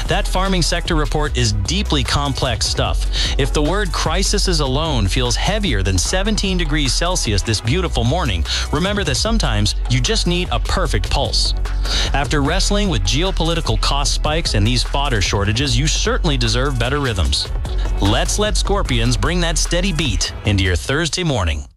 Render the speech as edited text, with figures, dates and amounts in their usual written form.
That farming sector report is deeply complex stuff. If the word crises alone feels heavier than 17 degrees Celsius this beautiful morning, remember that sometimes you just need a perfect pulse. After wrestling with geopolitical cost spikes and these fodder shortages, you certainly deserve better rhythms. Let's let Scorpions bring that steady beat into your Thursday morning.